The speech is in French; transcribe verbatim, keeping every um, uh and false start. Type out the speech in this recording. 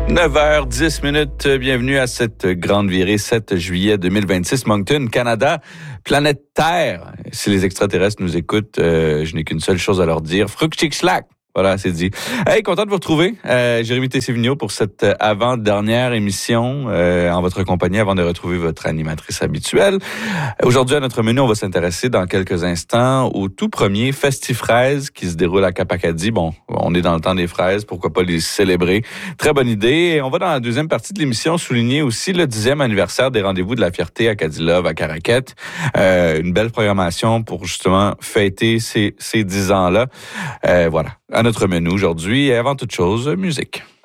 neuf heures dix minutes, bienvenue à cette grande virée, sept juillet deux mille vingt-six, Moncton, Canada, planète Terre. Si les extraterrestres nous écoutent, euh, je n'ai qu'une seule chose à leur dire, Fructix-Slack. Voilà, c'est dit. Hey, content de vous retrouver. Euh, Jérémy Tessé-Vigneault pour cette avant-dernière émission euh, en votre compagnie avant de retrouver votre animatrice habituelle. Aujourd'hui, à notre menu, on va s'intéresser dans quelques instants au tout premier Festifraises qui se déroule à Cap-Acadie. Bon, on est dans le temps des fraises, pourquoi pas les célébrer. Très bonne idée. Et on va dans la deuxième partie de l'émission souligner aussi le dixième anniversaire des Rendez-vous de la Fierté Acadie Love à Caraquette. Euh, une belle programmation pour justement fêter ces, ces dix ans-là. Euh, voilà. À notre menu aujourd'hui, et avant toute chose, musique.